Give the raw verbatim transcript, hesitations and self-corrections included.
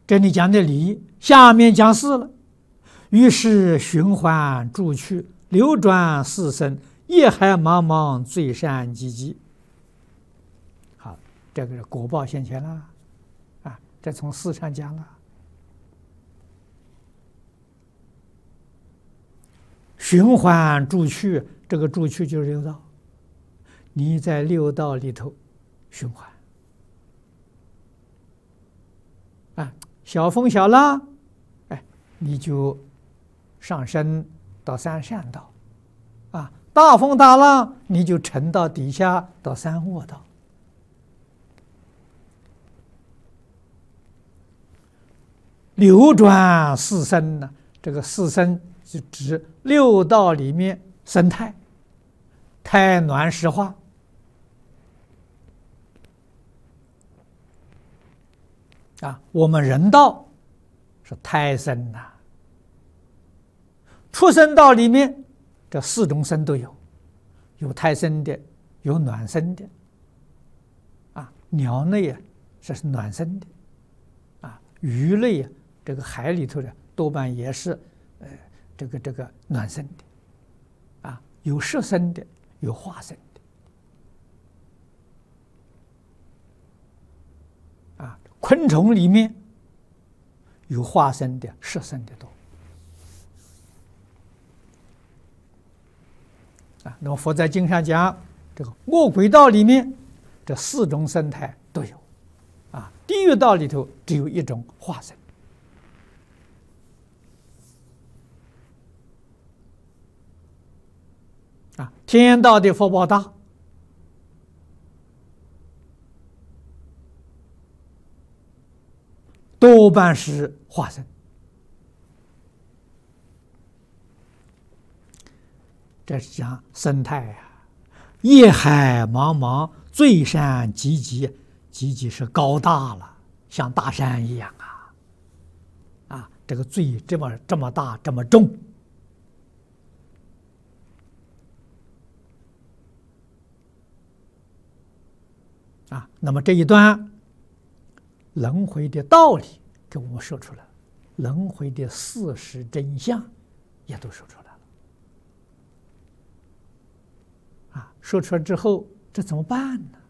这里讲的理，下面讲事了。于是循环住去，流转四生，业海茫茫，罪善积积。好，这个是果报现前了啊！这从事上讲了。循环住去，这个住去就是六道。你在六道里头循环啊，小风小浪，哎，你就上升到三善道啊；大风大浪，你就沉到底下到三恶道。流转四生呢，这个四生就指六道里面生态，胎卵石化。啊，我们人道是胎生呐，畜生道里面这四种生都有，有胎生的，有卵生的。啊，鸟类啊，这是卵生的。啊，鱼类啊，这个海里头的多半也是，呃，这个这个卵生的。啊，有湿生的，有化生的。啊，昆虫里面有化生的、湿生的多。啊，那么佛在经上讲，这个恶鬼道里面这四种生态都有。啊，地狱道里头只有一种化生。啊，天道的福报大。多半是化生，这是讲生态呀、啊。业海茫茫，罪善积积，积积是高大了，像大山一样啊！啊，这个罪这么这么大，这么重啊！那么这一段。轮回的道理给我们说出来了，轮回的事实真相也都说出来了。啊，说出来之后，这怎么办呢？